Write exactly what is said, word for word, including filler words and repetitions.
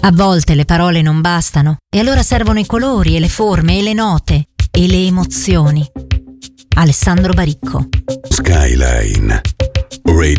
A volte le parole non bastano e allora servono i colori e le forme e le note e le emozioni. Alessandro Baricco. Skyline Radio.